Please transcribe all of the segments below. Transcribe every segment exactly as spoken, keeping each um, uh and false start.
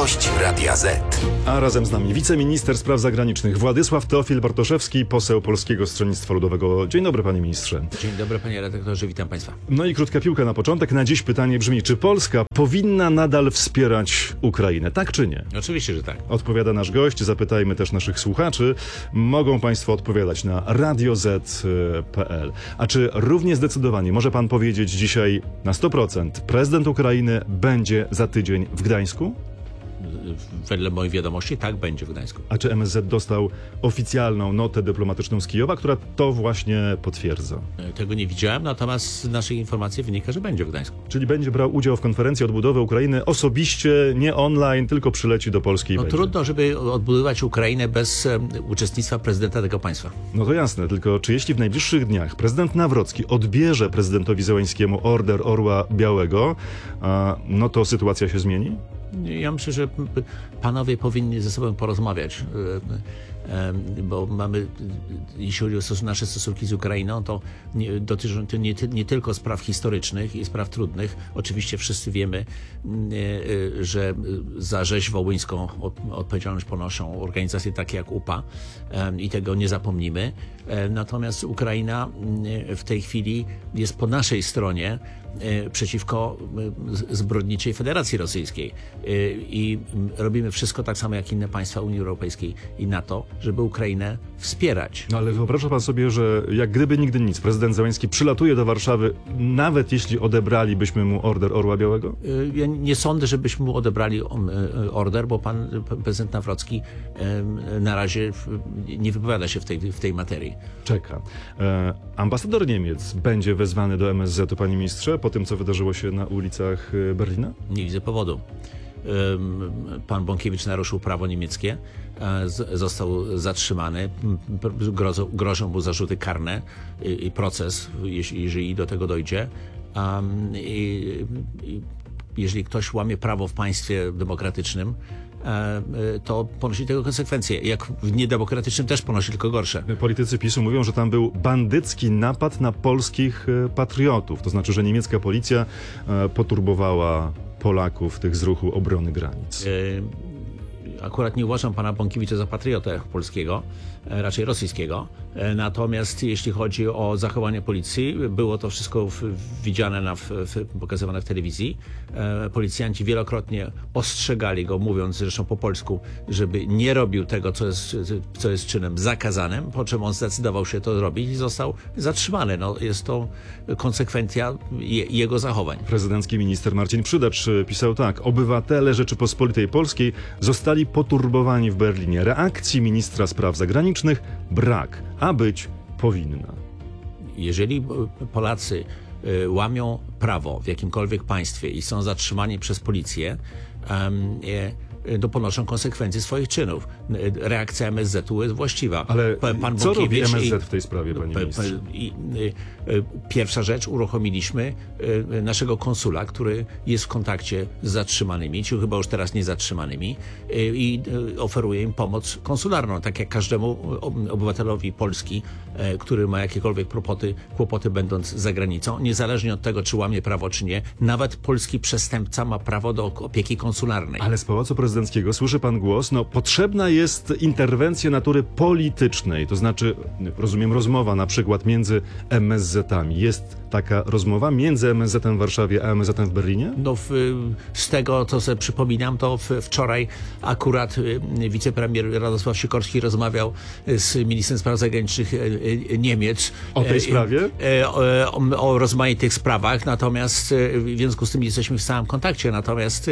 Gość Radia Z. A razem z nami wiceminister spraw zagranicznych Władysław Teofil Bartoszewski, poseł Polskiego Stronnictwa Ludowego. Dzień dobry, panie ministrze. Dzień dobry, panie redaktorze, witam państwa. No i krótka piłka na początek. Na dziś pytanie brzmi, czy Polska powinna nadal wspierać Ukrainę, tak czy nie? Oczywiście, że tak. Odpowiada nasz gość, zapytajmy też naszych słuchaczy. Mogą państwo odpowiadać na radio zet kropka pe el. A czy równie zdecydowanie może pan powiedzieć dzisiaj na sto procent, prezydent Ukrainy będzie za tydzień w Gdańsku? Wedle moich wiadomości tak będzie w Gdańsku. A czy em es zet dostał oficjalną notę dyplomatyczną z Kijowa, która to właśnie potwierdza? Tego nie widziałem, natomiast z naszej informacji wynika, że będzie w Gdańsku. Czyli będzie brał udział w konferencji odbudowy Ukrainy osobiście, nie online, tylko przyleci do Polski i No będzie. trudno, żeby odbudować Ukrainę bez um, uczestnictwa prezydenta tego państwa. No to jasne, tylko czy jeśli w najbliższych dniach prezydent Nawrocki odbierze prezydentowi Zełańskiemu Order Orła Białego, a, no to sytuacja się zmieni? Ja myślę, że panowie powinni ze sobą porozmawiać, bo mamy, jeśli chodzi o nasze stosunki z Ukrainą, to nie, dotyczą to nie, nie tylko spraw historycznych i spraw trudnych. Oczywiście wszyscy wiemy, że za rzeź wołyńską odpowiedzialność ponoszą organizacje takie jak U P A i tego nie zapomnimy. Natomiast Ukraina w tej chwili jest po naszej stronie przeciwko zbrodniczej Federacji Rosyjskiej i robimy wszystko tak samo jak inne państwa Unii Europejskiej i NATO, żeby Ukrainę wspierać. No ale wyobraża pan sobie, że jak gdyby nigdy nic, prezydent Zełański przylatuje do Warszawy, nawet jeśli odebralibyśmy mu Order Orła Białego? Ja nie sądzę, żebyśmy mu odebrali order, bo pan prezydent Nawrocki na razie nie wypowiada się w tej, w tej materii. Czeka. E, ambasador Niemiec będzie wezwany do em es zetu, panie ministrze, po tym, co wydarzyło się na ulicach Berlina? Nie widzę powodu. Pan Bąkiewicz naruszył prawo niemieckie, został zatrzymany, grożą mu zarzuty karne i proces, jeżeli do tego dojdzie. Jeżeli ktoś łamie prawo w państwie demokratycznym, to ponosi tego konsekwencje. Jak w niedemokratycznym też ponosi, tylko gorsze. Politycy PiSu mówią, że tam był bandycki napad na polskich patriotów. To znaczy, że niemiecka policja poturbowała Polaków tych z ruchu obrony granic. Akurat nie uważam pana Bąkiewicza za patriotę polskiego, raczej rosyjskiego. Natomiast jeśli chodzi o zachowanie policji, było to wszystko w, widziane, na, w, pokazywane w telewizji. Policjanci wielokrotnie ostrzegali go, mówiąc zresztą po polsku, żeby nie robił tego, co jest, co jest czynem zakazanym, po czym on zdecydował się to zrobić i został zatrzymany. No, jest to konsekwencja je, jego zachowań. Prezydencki minister Marcin Przydacz pisał tak: obywatele Rzeczypospolitej Polskiej zostali poturbowani w Berlinie. Reakcji ministra spraw zagranicznych brak, a być powinna. Jeżeli Polacy łamią prawo w jakimkolwiek państwie i są zatrzymani przez policję, to ponoszą konsekwencje swoich czynów. Reakcja em es zetu jest właściwa. Ale Pan co robi em es zet i, w tej sprawie, panie ministrze? I, i, pierwsza rzecz, uruchomiliśmy naszego konsula, który jest w kontakcie z zatrzymanymi, czy chyba już teraz nie zatrzymanymi, i oferuje im pomoc konsularną, tak jak każdemu obywatelowi Polski, który ma jakiekolwiek kłopoty, kłopoty będąc za granicą, niezależnie od tego, czy łamie prawo, czy nie. Nawet polski przestępca ma prawo do opieki konsularnej. Ale z Pałacu Prezydenckiego słyszy pan głos, no potrzebna jest interwencja natury politycznej, to znaczy, rozumiem, rozmowa na przykład między em es zetami. Jest taka rozmowa między em es zetem w Warszawie a em es zetem w Berlinie? No w, z tego, co sobie przypominam, to w, wczoraj akurat wicepremier Radosław Sikorski rozmawiał z ministrem spraw zagranicznych Niemiec. O tej sprawie? O, o, o rozmaitych sprawach, natomiast w związku z tym jesteśmy w stałym kontakcie, natomiast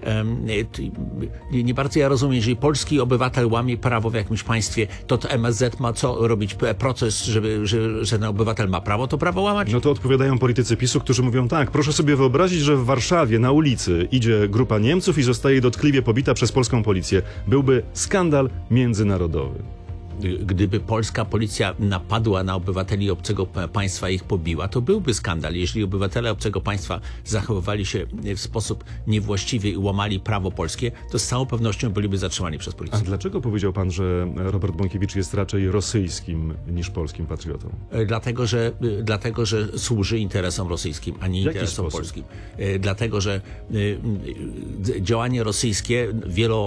nie bardzo ja rozumiem, jeżeli polski obywatel łamie prawo w jakimś państwie, to, to em es zet ma co robić? Proces, żeby, że, że ten obywatel ma prawo to prawo łamać? No to odpowiadają politycy PiSu, którzy mówią tak: proszę sobie wyobrazić, że w Warszawie na ulicy idzie grupa Niemców i zostaje dotkliwie pobita przez polską policję. Byłby skandal międzynarodowy. gdyby polska policja napadła na obywateli obcego państwa i ich pobiła, to byłby skandal. Jeżeli obywatele obcego państwa zachowywali się w sposób niewłaściwy i łamali prawo polskie, to z całą pewnością byliby zatrzymani przez A policję. dlaczego powiedział pan, że Robert Bąkiewicz jest raczej rosyjskim niż polskim patriotą? Dlatego, że, dlatego, że służy interesom rosyjskim, a nie W jaki interesom sposób? polskim. Dlatego, że działanie rosyjskie wielo,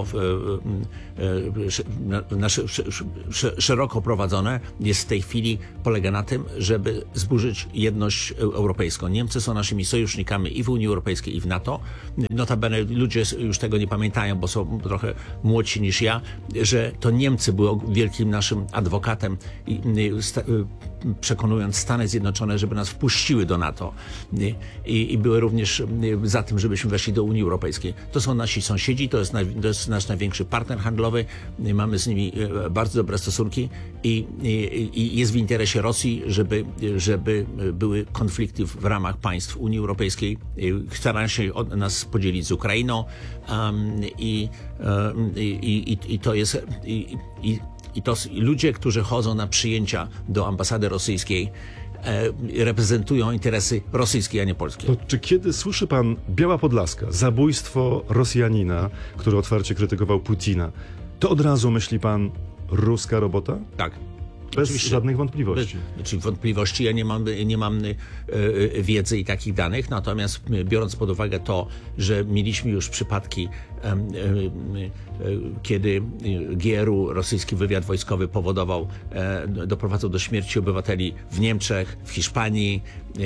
nasze, szeroko prowadzone jest w tej chwili, polega na tym, żeby zburzyć jedność europejską. Niemcy są naszymi sojusznikami i w Unii Europejskiej, i w NATO. Notabene ludzie już tego nie pamiętają, bo są trochę młodsi niż ja, że to Niemcy były wielkim naszym adwokatem, przekonując Stany Zjednoczone, żeby nas wpuściły do NATO. I, i były również za tym, żebyśmy weszli do Unii Europejskiej. To są nasi sąsiedzi, to jest, naj, to jest nasz największy partner handlowy. Mamy z nimi bardzo dobre stosunki i, i, i jest w interesie Rosji, żeby, żeby były konflikty w ramach państw Unii Europejskiej. Starają się od nas podzielić z Ukrainą um, i, um, i, i, i to jest i, i, i to ludzie, którzy chodzą na przyjęcia do ambasady rosyjskiej, e, reprezentują interesy rosyjskie, a nie polskie. To czy kiedy słyszy pan Biała Podlaska, zabójstwo Rosjanina, który otwarcie krytykował Putina, to od razu myśli pan ruska robota? Tak. Bez Oczywiście. żadnych wątpliwości. Bez, czyli wątpliwości, ja nie mam, nie mam y, y, wiedzy i takich danych, natomiast y, biorąc pod uwagę to, że mieliśmy już przypadki, y, y, y, kiedy G R U, rosyjski wywiad wojskowy, powodował, y, doprowadzał do śmierci obywateli w Niemczech, w Hiszpanii, y,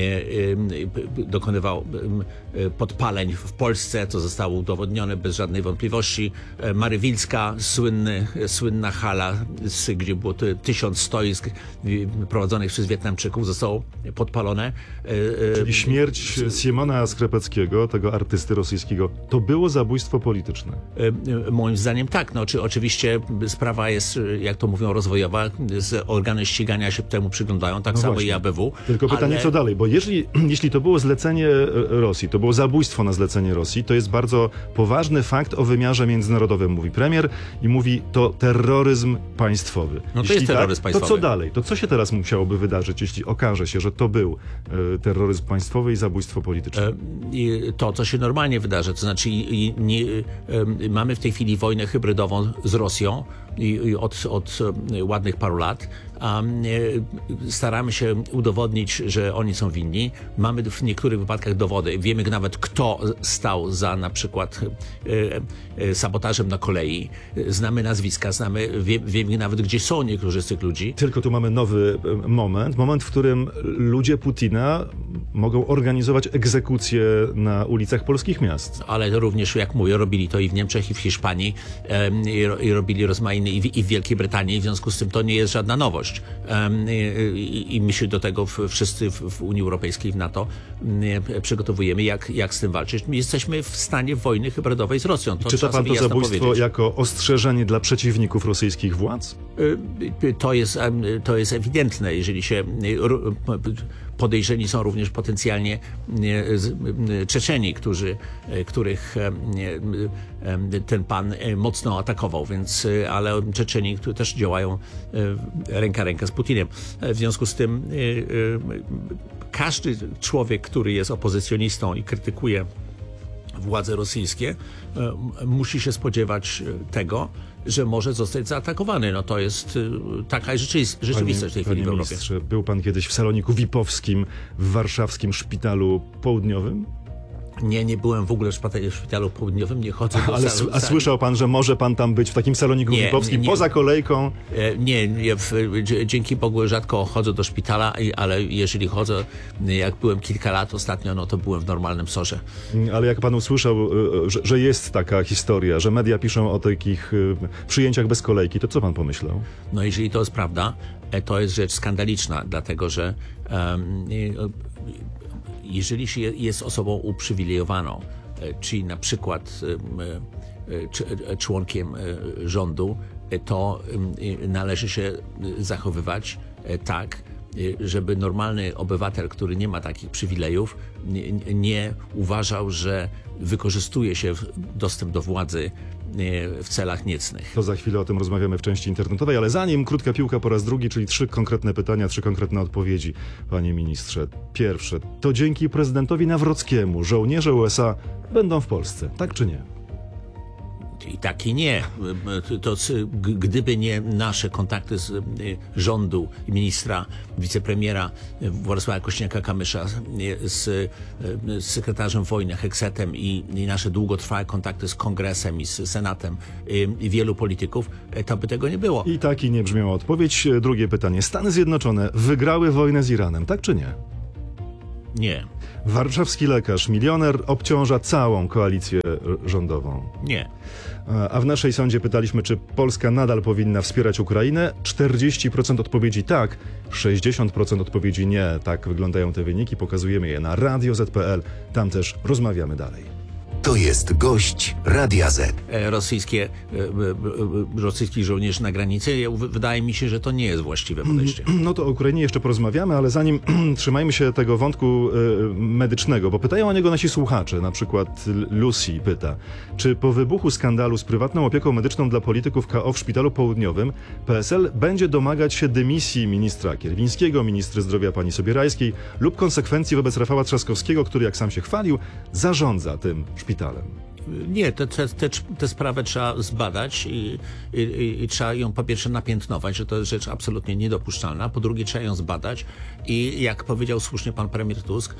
y, dokonywał y, podpaleń w Polsce, to zostało udowodnione bez żadnej wątpliwości. Marywilska, słynny, słynna hala, gdzie było tysiąc stoisk prowadzonych przez Wietnamczyków, zostało podpalone. Czyli śmierć Siemona Skrepeckiego, tego artysty rosyjskiego, to było zabójstwo polityczne? Moim zdaniem tak. No, czy, oczywiście sprawa jest, jak to mówią, rozwojowa. Organy ścigania się temu przyglądają, tak No samo właśnie. i A B W. Tylko pytanie, ale... co dalej? Bo jeżeli, jeśli to było zlecenie Rosji, to było zabójstwo na zlecenie Rosji, to jest bardzo poważny fakt o wymiarze międzynarodowym, mówi premier, i mówi, to terroryzm państwowy. No to Jeśli jest terroryzm tak, państwowy. To co dalej? To co się teraz musiałoby wydarzyć, jeśli okaże się, że to był e, terroryzm państwowy i zabójstwo polityczne? E, i to, co się normalnie wydarzy, to znaczy i, nie, e, mamy w tej chwili wojnę hybrydową z Rosją i, i od, od ładnych paru lat. A, e, staramy się udowodnić, że oni są winni. Mamy w niektórych wypadkach dowody. Wiemy nawet, kto stał za na przykład e, e, sabotażem na kolei. Znamy nazwiska, znamy, wie, wiemy nawet, gdzie są niektórzy z tych ludzi. Tylko tu mamy nowy e, moment, moment, w którym ludzie Putina mogą organizować egzekucje na ulicach polskich miast. Ale również, jak mówię, robili to i w Niemczech, i w Hiszpanii, e, i, i robili rozmaite, i w, i w Wielkiej Brytanii, w związku z tym to nie jest żadna nowość. I, i my się do tego wszyscy w Unii Europejskiej, w NATO przygotowujemy, jak, jak z tym walczyć. My jesteśmy w stanie wojny hybrydowej z Rosją. To Czyta pan to zabójstwo powiedzieć. jako ostrzeżenie dla przeciwników rosyjskich władz? To jest, to jest ewidentne, jeżeli się podejrzeni są również potencjalnie Czeczeni, którzy, których ten pan mocno atakował, więc, ale Czeczeni, którzy też działają ręka ręka z Putinem. W związku z tym każdy człowiek, który jest opozycjonistą i krytykuje władze rosyjskie, musi się spodziewać tego, że może zostać zaatakowany. No to jest taka rzeczywistość w tej chwili w Europie. Ministrze, był pan kiedyś w saloniku V I P-owskim w warszawskim szpitalu południowym? Nie, nie byłem w ogóle w szpitalu, w szpitalu południowym, nie chodzę do Ale sal, a słyszał pan, że może pan tam być w takim saloniku Nie, V I P-owskim nie, nie. poza kolejką? Nie, nie w, dzięki Bogu rzadko chodzę do szpitala, ale jeżeli chodzę, jak byłem kilka lat ostatnio, no to byłem w normalnym sorze. Ale jak pan usłyszał, że, że jest taka historia, że media piszą o takich przyjęciach bez kolejki, to co pan pomyślał? No jeżeli to jest prawda, to jest rzecz skandaliczna, dlatego że um, jeżeli się jest osobą uprzywilejowaną, czyli na przykład członkiem rządu, to należy się zachowywać tak, żeby normalny obywatel, który nie ma takich przywilejów, nie, nie uważał, że wykorzystuje się dostęp do władzy w celach niecnych. To za chwilę o tym rozmawiamy w części internetowej, ale zanim krótka piłka po raz drugi, czyli trzy konkretne pytania, trzy konkretne odpowiedzi, panie ministrze. Pierwsze, to dzięki prezydentowi Nawrockiemu żołnierze U S A będą w Polsce, tak czy nie? I tak i nie. To, gdyby nie nasze kontakty z rządu, ministra, wicepremiera Władysława Kośniaka-Kamysza, z, z sekretarzem wojny Heksetem i, i nasze długotrwałe kontakty z Kongresem i z Senatem i, i wielu polityków, to by tego nie było. I tak i nie brzmiała odpowiedź. Drugie pytanie. Stany Zjednoczone wygrały wojnę z Iranem, tak czy nie? Nie. Warszawski lekarz, milioner, obciąża całą koalicję rządową. Nie. A w naszej sądzie pytaliśmy, czy Polska nadal powinna wspierać Ukrainę. czterdzieści procent odpowiedzi tak, sześćdziesiąt procent odpowiedzi nie. Tak wyglądają te wyniki. Pokazujemy je na radio zet kropka pe el. Tam też rozmawiamy dalej. To jest gość Radia Z. Rosyjskie, rosyjskich żołnierzy na granicy. Wydaje mi się, że to nie jest właściwe podejście. No to o Ukrainie jeszcze porozmawiamy, ale zanim trzymajmy się tego wątku y, medycznego, bo pytają o niego nasi słuchacze. Na przykład Lucy pyta, czy po wybuchu skandalu z prywatną opieką medyczną dla polityków K O w Szpitalu Południowym P S L będzie domagać się dymisji ministra Kierwińskiego, ministry zdrowia pani Sobierajskiej lub konsekwencji wobec Rafała Trzaskowskiego, który, jak sam się chwalił, zarządza tym szpitalem. Nie, tę te, te, te sprawę trzeba zbadać i, i, i trzeba ją po pierwsze napiętnować, że to jest rzecz absolutnie niedopuszczalna, po drugie trzeba ją zbadać i jak powiedział słusznie pan premier Tusk,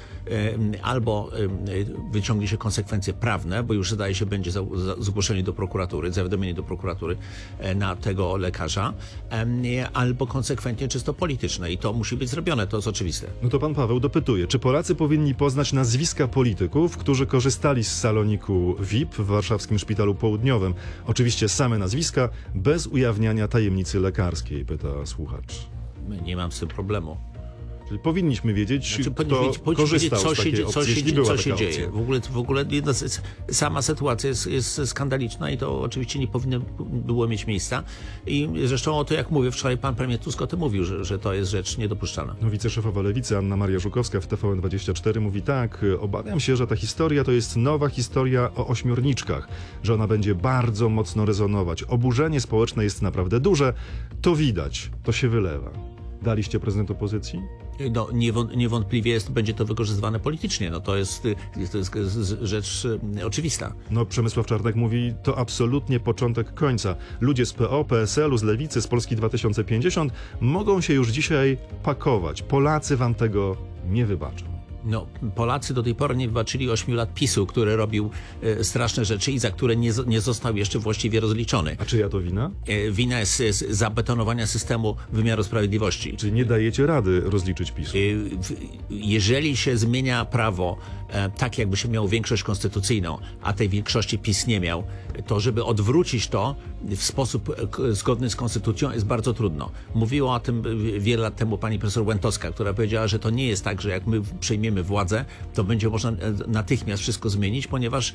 albo wyciągnie się konsekwencje prawne, bo już zdaje się będzie za, za, zgłoszenie do prokuratury, zawiadomienie do prokuratury na tego lekarza, albo konsekwentnie czysto polityczne i to musi być zrobione, to jest oczywiste. No to pan Paweł dopytuje, czy Polacy powinni poznać nazwiska polityków, którzy korzystali z saloniku V I P w warszawskim Szpitalu Południowym? Oczywiście same nazwiska, bez ujawniania tajemnicy lekarskiej, pyta słuchacz. Nie mam z tym problemu. Czyli powinniśmy wiedzieć, Znaczy, kto powinniśmy wiedzieć, korzystał co z takiej się, opcji, co się, jeśli była co taka się opcja. dzieje. W ogóle, w ogóle jedna, sama sytuacja jest, jest skandaliczna i to oczywiście nie powinno było mieć miejsca. I zresztą o to, jak mówię, wczoraj pan premier Tusk o tym mówił, że, że to jest rzecz niedopuszczalna. No, wiceszefowa Lewicy Anna Maria Żukowska w T V N dwadzieścia cztery mówi tak, obawiam się, że ta historia to jest nowa historia o ośmiorniczkach, że ona będzie bardzo mocno rezonować. Oburzenie społeczne jest naprawdę duże, to widać, to się wylewa. Daliście prezydent opozycji? No, niewą- niewątpliwie jest, będzie to wykorzystywane politycznie. No, to jest, to jest rzecz oczywista. No, Przemysław Czarnek mówi, to absolutnie początek końca. Ludzie z P O, P S L u, z Lewicy, z Polski dwa tysiące pięćdziesiąt mogą się już dzisiaj pakować. Polacy wam tego nie wybaczą. No, Polacy do tej pory nie wybaczyli ośmiu lat PiSu, który robił e, straszne rzeczy i za które nie, nie został jeszcze właściwie rozliczony. A czyja to wina? E, wina jest z zabetonowania systemu wymiaru sprawiedliwości. Czyli nie dajecie rady rozliczyć PiSu? E, w, jeżeli się zmienia prawo e, tak, jakby się miał większość konstytucyjną, a tej większości PiS nie miał, to żeby odwrócić to w sposób e, zgodny z konstytucją jest bardzo trudno. Mówiła o tym wiele lat temu pani profesor Łętowska, która powiedziała, że to nie jest tak, że jak my przejmiemy władzę, to będzie można natychmiast wszystko zmienić, ponieważ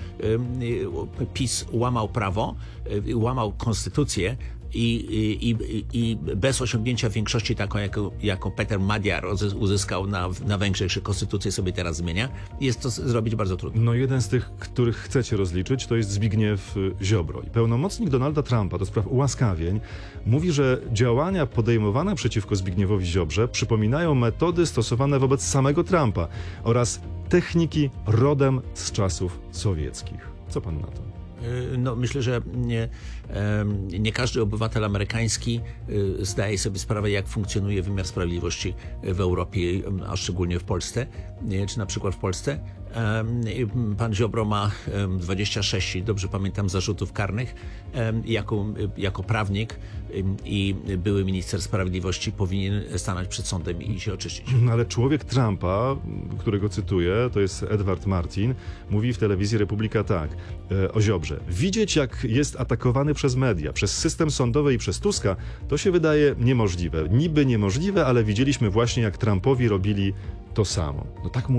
PiS łamał prawo, łamał konstytucję i, i, i bez osiągnięcia większości taką, jaką, jaką Peter Magyar uzyskał na, na Węgrzech, że konstytucję sobie teraz zmienia, jest to zrobić bardzo trudno. No jeden z tych, których chcecie rozliczyć, to jest Zbigniew Ziobro. I pełnomocnik Donalda Trumpa do spraw ułaskawień mówi, że działania podejmowane przeciwko Zbigniewowi Ziobrze przypominają metody stosowane wobec samego Trumpa oraz techniki rodem z czasów sowieckich. Co pan na to? No, myślę, że nie, nie każdy obywatel amerykański zdaje sobie sprawę, jak funkcjonuje wymiar sprawiedliwości w Europie, a szczególnie w Polsce, czy na przykład w Polsce. Pan Ziobro ma dwadzieścia sześć, dobrze pamiętam, zarzutów karnych. Jako, jako prawnik i były minister sprawiedliwości powinien stanąć przed sądem i się oczyścić. Ale człowiek Trumpa, którego cytuję, to jest Edward Martin, mówi w telewizji Republika tak o Ziobrze. Widzieć, jak jest atakowany przez media, przez system sądowy i przez Tuska, to się wydaje niemożliwe. Niby niemożliwe, ale widzieliśmy właśnie, jak Trumpowi robili to samo. No tak mówi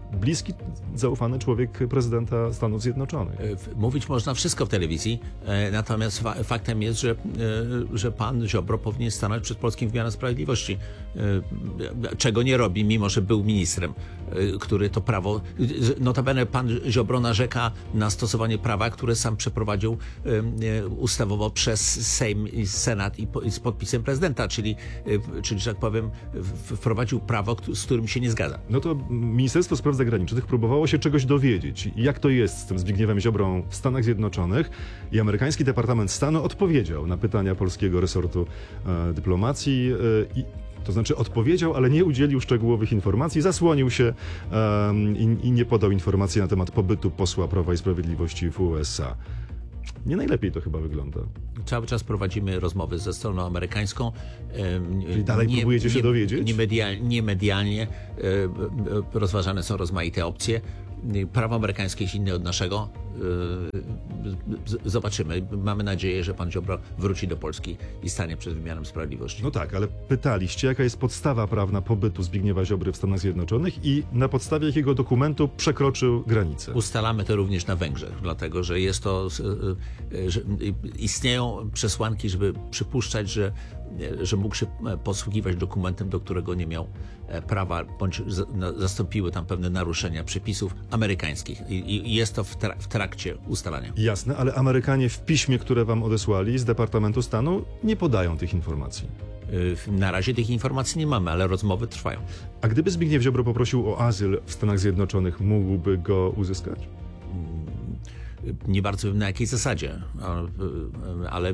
bliski, zaufany człowiek prezydenta Stanów Zjednoczonych. Mówić można wszystko w telewizji, e, natomiast fa faktem jest, że, e, że pan Ziobro powinien stanąć przed polskim wymiarem sprawiedliwości, e, czego nie robi, mimo że był ministrem, e, który to prawo... Notabene pan Ziobro narzeka na stosowanie prawa, które sam przeprowadził e, ustawowo przez Sejm i Senat i, po, i z podpisem prezydenta, czyli, e, czyli, że tak powiem, w, wprowadził prawo, z którym się nie zgadza. No to Ministerstwo Spraw Zagranicznych próbowało się czegoś dowiedzieć. Jak to jest z tym Zbigniewem Ziobrą w Stanach Zjednoczonych i amerykański Departament Stanu odpowiedział na pytania polskiego resortu e, dyplomacji e, i to znaczy odpowiedział, ale nie udzielił szczegółowych informacji, zasłonił się e, i, i nie podał informacji na temat pobytu posła Prawa i Sprawiedliwości w U S A. Nie najlepiej to chyba wygląda. Cały czas prowadzimy rozmowy ze stroną amerykańską. Czyli dalej nie, próbujecie się nie, dowiedzieć? Nie, medialnie, nie medialnie rozważane są rozmaite opcje. Prawo amerykańskie jest inne od naszego. Zobaczymy. Mamy nadzieję, że pan Ziobro wróci do Polski i stanie przed wymiarem sprawiedliwości. No tak, ale pytaliście, jaka jest podstawa prawna pobytu Zbigniewa Ziobry w Stanach Zjednoczonych i na podstawie jakiego dokumentu przekroczył granicę? Ustalamy to również na Węgrzech, dlatego że jest to, że istnieją przesłanki, żeby przypuszczać, że, że mógł się posługiwać dokumentem, do którego nie miał prawa, bądź zastąpiły tam pewne naruszenia przepisów amerykańskich. I jest to w, tra w trakcie ustalania. Jasne, ale Amerykanie w piśmie, które wam odesłali z Departamentu Stanu, nie podają tych informacji. Na razie tych informacji nie mamy, ale rozmowy trwają. A gdyby Zbigniew Ziobro poprosił o azyl w Stanach Zjednoczonych, mógłby go uzyskać? Nie bardzo wiem na jakiej zasadzie, ale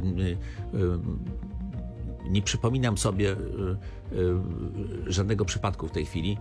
nie przypominam sobie żadnego przypadku w tej chwili,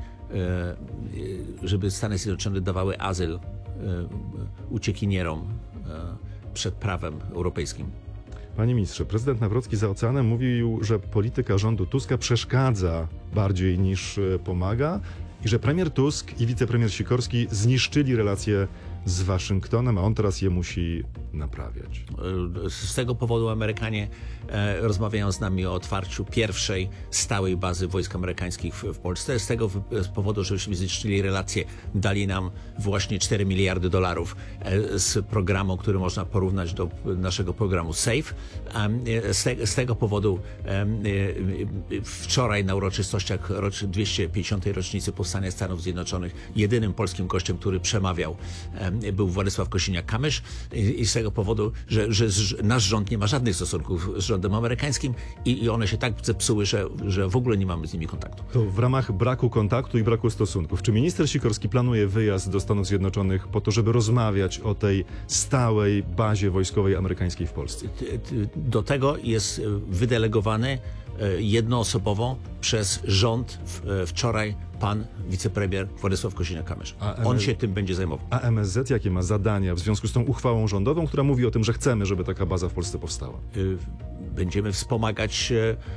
żeby Stany Zjednoczone dawały azyl uciekinierom przed prawem europejskim. Panie ministrze, prezydent Nawrocki za oceanem mówił, że polityka rządu Tuska przeszkadza bardziej niż pomaga i że premier Tusk i wicepremier Sikorski zniszczyli relacje z Waszyngtonem, a on teraz je musi naprawiać. Z tego powodu Amerykanie e, rozmawiają z nami o otwarciu pierwszej stałej bazy wojsk amerykańskich w, w Polsce. Z tego w, z powodu, żebyśmy zniszczyli relacje, dali nam właśnie cztery miliardy dolarów e, z programu, który można porównać do naszego programu SAFE. E, z, te, z tego powodu e, e, wczoraj na uroczystościach rocz, dwieście pięćdziesiątej rocznicy powstania Stanów Zjednoczonych jedynym polskim gościem, który przemawiał, e, był Władysław Kosiniak-Kamysz i, i z tego powodu, że, że nasz rząd nie ma żadnych stosunków z rządem amerykańskim i, i one się tak zepsuły, że, że w ogóle nie mamy z nimi kontaktu. To w ramach braku kontaktu i braku stosunków, czy minister Sikorski planuje wyjazd do Stanów Zjednoczonych po to, żeby rozmawiać o tej stałej bazie wojskowej amerykańskiej w Polsce? Do tego jest wydelegowany jednoosobowo przez rząd wczoraj pan wicepremier Władysław Kosiniak-Kamysz. On się tym będzie zajmował. A M S Z jakie ma zadania w związku z tą uchwałą rządową, która mówi o tym, że chcemy, żeby taka baza w Polsce powstała? Będziemy wspomagać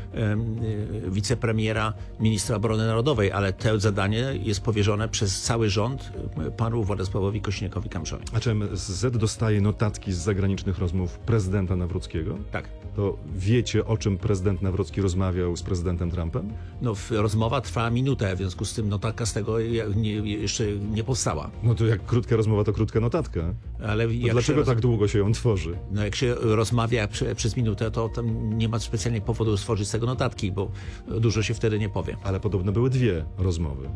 wicepremiera, ministra obrony narodowej, ale to zadanie jest powierzone przez cały rząd panu Władysławowi Kosiniakowi-Kamyszowi. A czy M S Z dostaje notatki z zagranicznych rozmów prezydenta Nawrockiego? Tak. To wiecie, o czym prezydent Nawrocki rozmawiał z prezydentem Trumpem? No, rozmowa trwała minutę, w związku z tym notatka z tego nie, jeszcze nie powstała. No to jak krótka rozmowa, to krótka notatka. Ale jak dlaczego roz... tak długo się ją tworzy? No jak się rozmawia prze, przez minutę, to tam nie ma specjalnie powodu stworzyć z tego notatki, bo dużo się wtedy nie powie. Ale podobno były dwie rozmowy.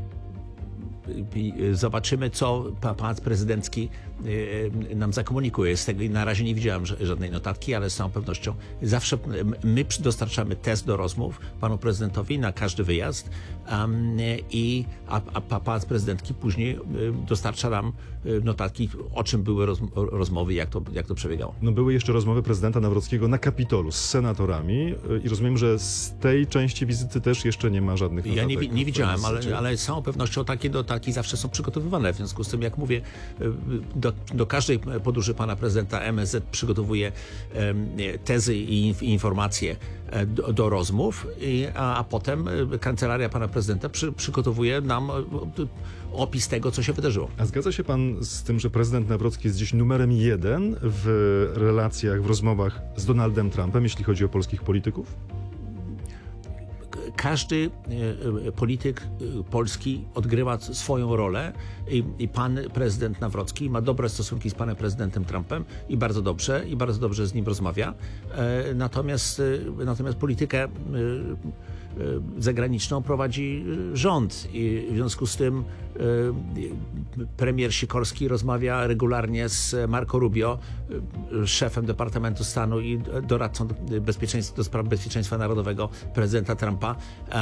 Zobaczymy, co pałac prezydencki nam zakomunikuje. Z tego na razie nie widziałem żadnej notatki, ale z całą pewnością zawsze my dostarczamy test do rozmów panu prezydentowi na każdy wyjazd, um, i, a, a pałac prezydencki później dostarcza nam notatki, o czym były roz, rozmowy, jak to, jak to przebiegało. No były jeszcze rozmowy prezydenta Nawrockiego na Kapitolu z senatorami i rozumiem, że z tej części wizyty też jeszcze nie ma żadnych notatek. Ja nie, nie widziałem, ale, ale z całą pewnością takie notatki zawsze są przygotowywane. W związku z tym, jak mówię, do, do każdej podróży pana prezydenta M S Z przygotowuje tezy i informacje do, do rozmów, i, a, a potem kancelaria pana prezydenta przy, przygotowuje nam opis tego, co się wydarzyło. A zgadza się pan z tym, że prezydent Nawrocki jest dziś numerem jeden w relacjach, w rozmowach z Donaldem Trumpem, jeśli chodzi o polskich polityków? każdy polityk polski odgrywa swoją rolę i, i pan prezydent Nawrocki ma dobre stosunki z panem prezydentem Trumpem i bardzo dobrze, i bardzo dobrze z nim rozmawia. Natomiast, natomiast politykę zagraniczną prowadzi rząd i w związku z tym premier Sikorski rozmawia regularnie z Marco Rubio, szefem Departamentu Stanu i doradcą bezpieczeństwa, do spraw bezpieczeństwa narodowego prezydenta Trumpa.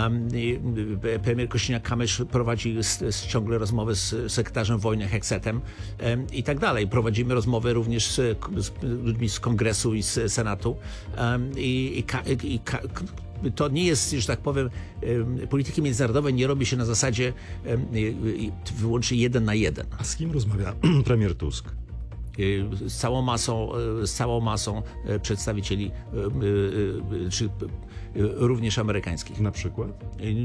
Premier Kośniak-Kamysz prowadzi ciągle rozmowy z sekretarzem wojny Hexetem i tak dalej. Prowadzimy rozmowy również z, z ludźmi z Kongresu i z Senatu i, i, i, i to nie jest, że tak powiem, polityki międzynarodowej nie robi się na zasadzie wyłącznie jeden na jeden. A z kim rozmawia premier Tusk? Z całą masą, z całą masą przedstawicieli, czy również amerykańskich. Na przykład?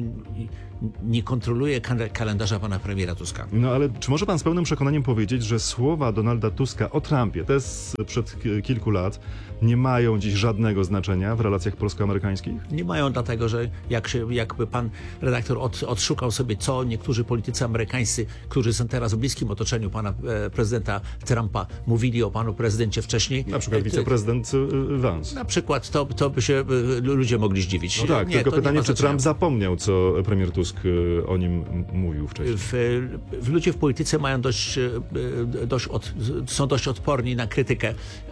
Nie kontroluje kalendarza pana premiera Tuska. No ale czy może pan z pełnym przekonaniem powiedzieć, że słowa Donalda Tuska o Trumpie, te sprzed kilku lat, nie mają dziś żadnego znaczenia w relacjach polsko-amerykańskich? Nie mają, dlatego że jak się, jakby pan redaktor od, odszukał sobie, co niektórzy politycy amerykańscy, którzy są teraz w bliskim otoczeniu pana e, prezydenta Trumpa, mówili o panu prezydencie wcześniej. Na przykład wiceprezydent Vance. Na przykład to, to by się ludzie mogli zdziwić. No tak, nie, tylko pytanie, czy znaczenia. Trump zapomniał, co premier Tusk o nim mówił wcześniej? W, w, ludzie w polityce mają dość, dość od, są dość odporni na krytykę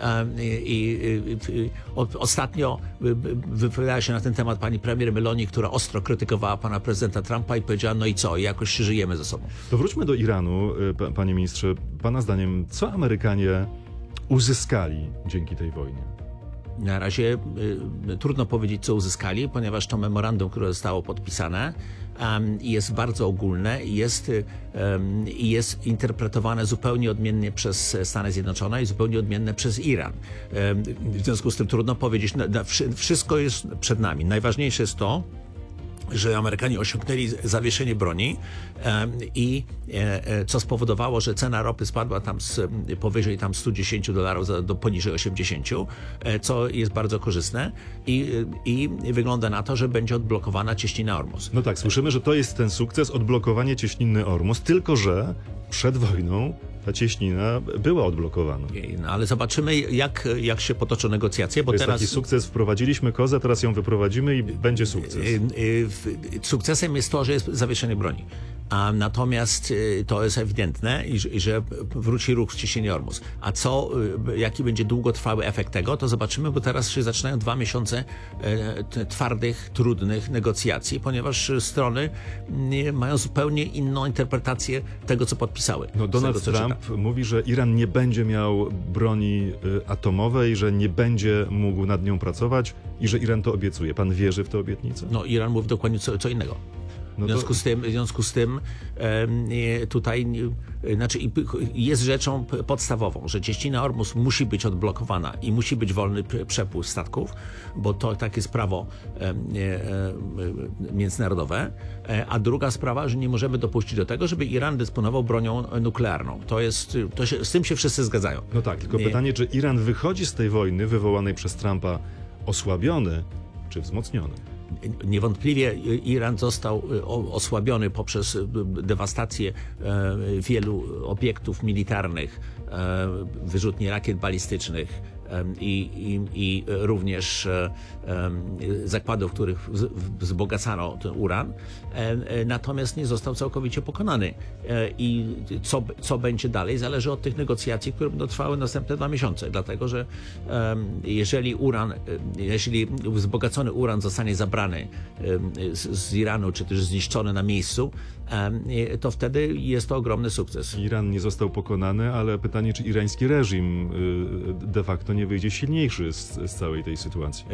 i, i, i od, ostatnio wypowiadała się na ten temat pani premier Meloni, która ostro krytykowała pana prezydenta Trumpa i powiedziała, no i co, i jakoś się żyjemy ze sobą. To wróćmy do Iranu, panie ministrze. Pana zdaniem, co Amerykanie uzyskali dzięki tej wojnie? Na razie y, trudno powiedzieć, co uzyskali, ponieważ to memorandum, które zostało podpisane, um, jest bardzo ogólne i jest, um, jest interpretowane zupełnie odmiennie przez Stany Zjednoczone i zupełnie odmienne przez Iran. Um, w związku z tym trudno powiedzieć, na, na, wszystko jest przed nami. Najważniejsze jest to, że Amerykanie osiągnęli zawieszenie broni um, i e, co spowodowało, że cena ropy spadła tam z powyżej tam stu dziesięciu dolarów do poniżej osiemdziesięciu, e, co jest bardzo korzystne i, i wygląda na to, że będzie odblokowana cieśnina Ormus. No tak, słyszymy, że to jest ten sukces, odblokowanie cieśniny Ormus, tylko że przed wojną ta cieśnina była odblokowana. No, ale zobaczymy, jak, jak się potoczą negocjacje, bo to jest teraz... taki sukces, wprowadziliśmy kozę, teraz ją wyprowadzimy i będzie sukces. Sukcesem jest to, że jest zawieszenie broni. A natomiast to jest ewidentne, i że, i że wróci ruch w cieśninie Ormus. A co, jaki będzie długotrwały efekt tego, to zobaczymy, bo teraz się zaczynają dwa miesiące twardych, trudnych negocjacji, ponieważ strony mają zupełnie inną interpretację tego, co podpisały. No, Donald tego, Trump mówi, że Iran nie będzie miał broni atomowej, że nie będzie mógł nad nią pracować i że Iran to obiecuje. Pan wierzy w tę obietnicę? No, Iran mówi dokładnie co, co innego. No w związku to... z tym, w związku z tym e, tutaj e, znaczy jest rzeczą podstawową, że cieśnina Ormus musi być odblokowana i musi być wolny przepływ statków, bo to tak jest prawo e, e, międzynarodowe. E, a druga sprawa, że nie możemy dopuścić do tego, żeby Iran dysponował bronią nuklearną. To jest, to się, z tym się wszyscy zgadzają. No tak, tylko nie. pytanie, czy Iran wychodzi z tej wojny wywołanej przez Trumpa osłabiony czy wzmocniony? Niewątpliwie Iran został osłabiony poprzez dewastację wielu obiektów militarnych, wyrzutnie rakiet balistycznych i, i, i również zakładów, w których wzbogacano ten uran, natomiast nie został całkowicie pokonany. I co, co będzie dalej, zależy od tych negocjacji, które będą trwały następne dwa miesiące, dlatego że jeżeli uran, jeżeli wzbogacony uran zostanie zabrany z, z Iranu, czy też zniszczony na miejscu, to wtedy jest to ogromny sukces. Iran nie został pokonany, ale pytanie, czy irański reżim de facto nie wyjdzie silniejszy z, z całej tej sytuacji?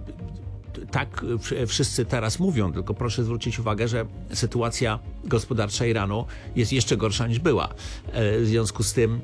Tak wszyscy teraz mówią, tylko proszę zwrócić uwagę, że sytuacja gospodarcza Iranu jest jeszcze gorsza niż była. W związku z tym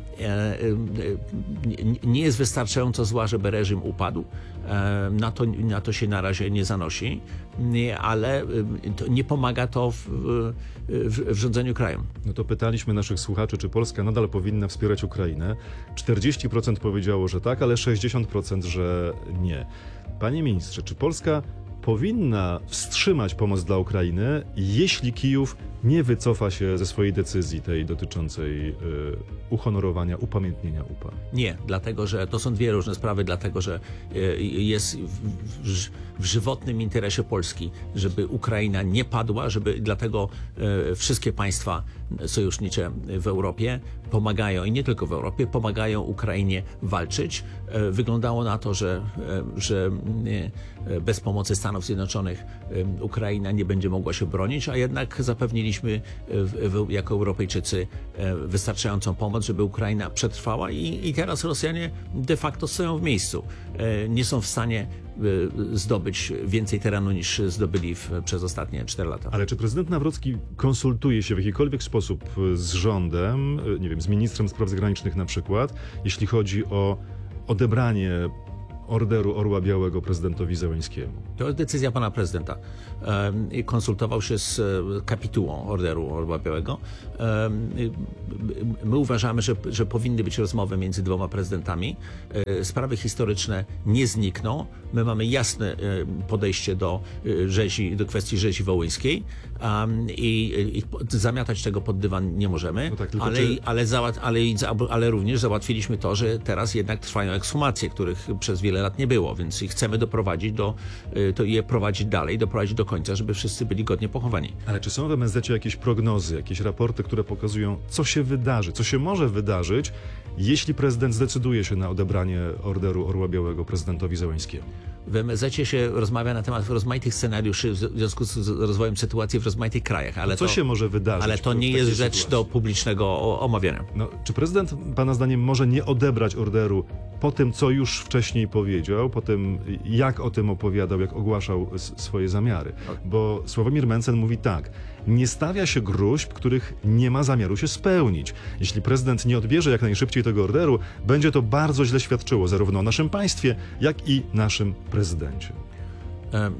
nie jest wystarczająco zła, żeby reżim upadł. Na to, na to się na razie nie zanosi, ale nie pomaga to w, w, w rządzeniu krajem. No to pytaliśmy naszych słuchaczy, czy Polska nadal powinna wspierać Ukrainę. czterdzieści procent powiedziało, że tak, ale sześćdziesiąt procent, że nie. Panie ministrze, czy Polska powinna wstrzymać pomoc dla Ukrainy, jeśli Kijów nie wycofa się ze swojej decyzji tej dotyczącej y, uhonorowania, upamiętnienia U P A? Nie, dlatego że to są dwie różne sprawy, dlatego że y, jest w, w, w żywotnym interesie Polski, żeby Ukraina nie padła, żeby dlatego y, wszystkie państwa sojusznicze w Europie pomagają, i nie tylko w Europie, pomagają Ukrainie walczyć. Y, wyglądało na to, że, y, że y, bez pomocy Stanów Zjednoczonych y, Ukraina nie będzie mogła się bronić, a jednak zapewniliśmy w, w, jako Europejczycy y, wystarczającą pomoc, żeby Ukraina przetrwała i, i teraz Rosjanie de facto stoją w miejscu. Y, nie są w stanie y, zdobyć więcej terenu niż zdobyli w, przez ostatnie cztery lata. Ale czy prezydent Nawrocki konsultuje się w jakikolwiek sposób z rządem, y, nie wiem, z ministrem spraw zagranicznych na przykład, jeśli chodzi o odebranie Orderu Orła Białego prezydentowi Zełenskiemu? To jest decyzja pana prezydenta. Um, konsultował się z kapitułą Orderu Orła Białego. Um, my uważamy, że, że powinny być rozmowy między dwoma prezydentami. Um, sprawy historyczne nie znikną. My mamy jasne um, podejście do rzezi, do kwestii rzezi wołyńskiej um, i, i zamiatać tego pod dywan nie możemy, no tak, ale, czy... ale, załat, ale, ale również załatwiliśmy to, że teraz jednak trwają ekshumacje, których przez wiele lat nie było, więc i chcemy doprowadzić do, to je prowadzić dalej, doprowadzić do końca, żeby wszyscy byli godnie pochowani. Ale czy są w M S Z jakieś prognozy, jakieś raporty, które pokazują, co się wydarzy, co się może wydarzyć, jeśli prezydent zdecyduje się na odebranie Orderu Orła Białego prezydentowi Zełenskiemu? W M S Z się rozmawia na temat rozmaitych scenariuszy w związku z rozwojem sytuacji w rozmaitych krajach. Ale co to, się może wydarzyć? Ale to nie jest rzecz sytuacji? do publicznego omawiania. No, czy prezydent, pana zdaniem, może nie odebrać orderu po tym, co już wcześniej powiedział, po tym, jak o tym opowiadał, jak ogłaszał swoje zamiary? Bo Sławomir Mencen mówi tak: nie stawia się gróźb, których nie ma zamiaru się spełnić. Jeśli prezydent nie odbierze jak najszybciej tego orderu, będzie to bardzo źle świadczyło zarówno o naszym państwie, jak i naszym prezydencie. Um.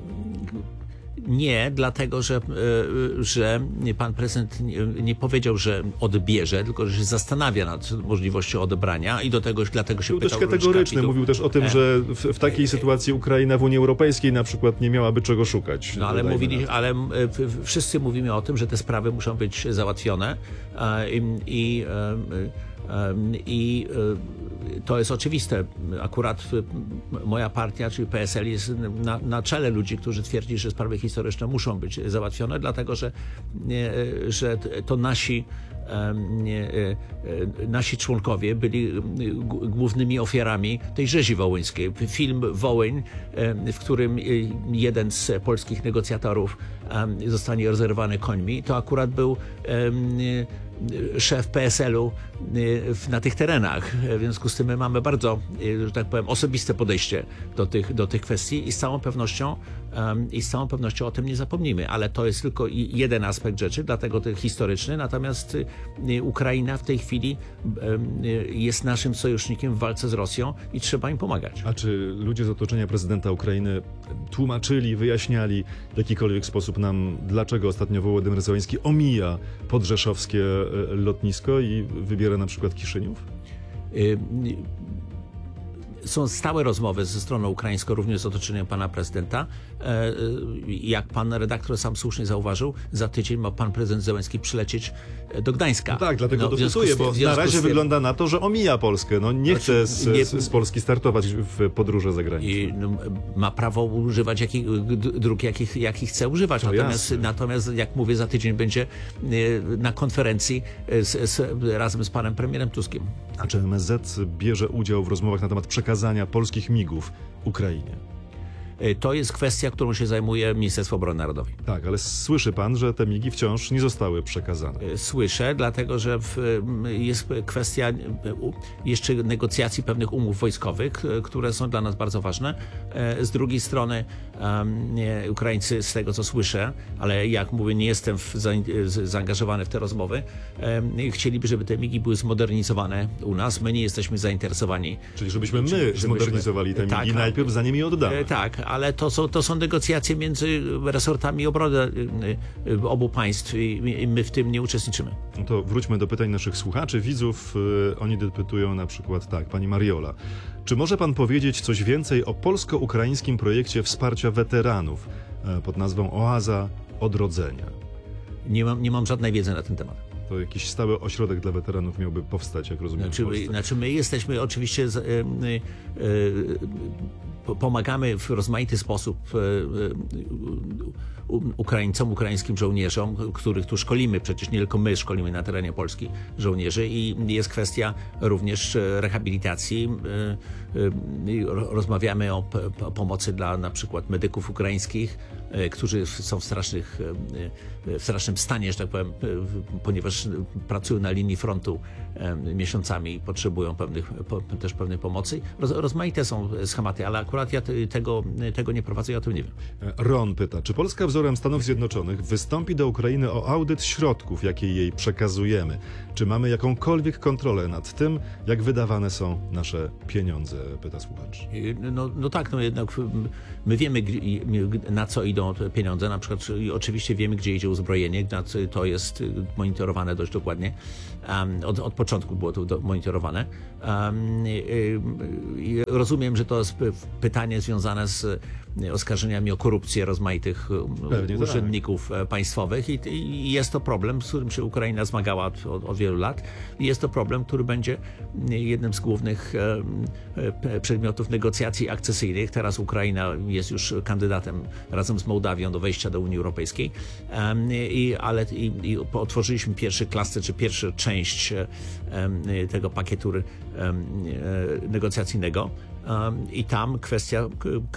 Nie, dlatego że, że pan prezydent nie powiedział, że odbierze, tylko że się zastanawia nad możliwością odebrania i do tego, dlatego się Był pytał. Był też kategoryczny, mówił też o tym, że w, w takiej sytuacji Ukraina w Unii Europejskiej na przykład nie miałaby czego szukać. No ale mówili, ale wszyscy mówimy o tym, że te sprawy muszą być załatwione i, i I to jest oczywiste. Akurat moja partia, czyli P S L, jest na, na czele ludzi, którzy twierdzili, że sprawy historyczne muszą być załatwione, dlatego że, że to nasi, nasi członkowie byli głównymi ofiarami tej rzezi wołyńskiej. Film Wołyń, w którym jeden z polskich negocjatorów zostanie rozerwany końmi, to akurat był szef P S L-u na tych terenach. W związku z tym my mamy bardzo, że tak powiem, osobiste podejście do tych, do tych kwestii i z całą pewnością i z całą pewnością o tym nie zapomnimy, ale to jest tylko jeden aspekt rzeczy, dlatego to historyczny, natomiast Ukraina w tej chwili jest naszym sojusznikiem w walce z Rosją i trzeba im pomagać. A czy ludzie z otoczenia prezydenta Ukrainy tłumaczyli, wyjaśniali w jakikolwiek sposób nam, dlaczego ostatnio Wołodymyr Zełenski omija podrzeszowskie lotnisko i wybiera na przykład Kiszyniów? Są stałe rozmowy ze stroną ukraińską, również z otoczeniem pana prezydenta. Jak pan redaktor sam słusznie zauważył, za tydzień ma pan prezydent Zełenski przylecieć do Gdańska. No tak, dlatego no, dopytuję, bo na razie tym... wygląda na to, że omija Polskę. No nie chce z, nie... z Polski startować w podróże zagraniczne. I, no, ma prawo używać jakich, dróg, jakich, jakich chce używać. Natomiast, natomiast, jak mówię, za tydzień będzie na konferencji z, z, razem z panem premierem Tuskiem. A czy M S Z bierze udział w rozmowach na temat przekazania polskich migów Ukrainie? To jest kwestia, którą się zajmuje Ministerstwo Obrony Narodowej. Tak, ale słyszy pan, że te migi wciąż nie zostały przekazane? Słyszę, dlatego że w, jest kwestia jeszcze negocjacji pewnych umów wojskowych, które są dla nas bardzo ważne. Z drugiej strony um, Ukraińcy, z tego co słyszę, ale jak mówię, nie jestem w, zaangażowany w te rozmowy, um, chcieliby, żeby te migi były zmodernizowane u nas. My nie jesteśmy zainteresowani. Czyli żebyśmy my żebyśmy, zmodernizowali te migi tak, najpierw, zanim je oddamy. Tak, ale to są, to są negocjacje między resortami obrony y, obu państw i, i my w tym nie uczestniczymy. No to wróćmy do pytań naszych słuchaczy, widzów. Yy, oni dopytują na przykład tak, pani Mariola. Czy może pan powiedzieć coś więcej o polsko-ukraińskim projekcie wsparcia weteranów yy, pod nazwą Oaza Odrodzenia? Nie mam, nie mam żadnej wiedzy na ten temat. To jakiś stały ośrodek dla weteranów miałby powstać, jak rozumiem. Znaczy, w Polsce. znaczy my jesteśmy oczywiście, z, y, y, y, pomagamy w rozmaity sposób y, y, Ukraińcom, ukraińskim żołnierzom, których tu szkolimy, przecież nie tylko my szkolimy na terenie Polski żołnierzy i jest kwestia również rehabilitacji. Y, y, rozmawiamy o p- pomocy dla na przykład medyków ukraińskich, y, którzy są w strasznych, y, w strasznym stanie, że tak powiem, y, ponieważ pracują na linii frontu miesiącami i potrzebują pewnych, po, też pewnej pomocy. Roz, rozmaite są schematy, ale akurat ja te, tego, tego nie prowadzę, ja o tym nie wiem. Ron pyta, czy Polska wzorem Stanów Zjednoczonych wystąpi do Ukrainy o audyt środków, jakie jej przekazujemy? Czy mamy jakąkolwiek kontrolę nad tym, jak wydawane są nasze pieniądze? Pyta słuchacz. No, no tak, no jednak my wiemy, na co idą te pieniądze, na przykład i oczywiście wiemy, gdzie idzie uzbrojenie, to jest monitorowane dość dokładnie. Od, od początku było to monitorowane. Rozumiem, że to jest pytanie związane z oskarżeniami o korupcję rozmaitych Pewnie urzędników tak. państwowych i, i jest to problem, z którym się Ukraina zmagała od, od wielu lat i jest to problem, który będzie jednym z głównych przedmiotów negocjacji akcesyjnych. Teraz Ukraina jest już kandydatem razem z Mołdawią do wejścia do Unii Europejskiej, I, ale i, i otworzyliśmy pierwszy klaster, czy pierwszą część tego pakietu negocjacyjnego. I tam kwestia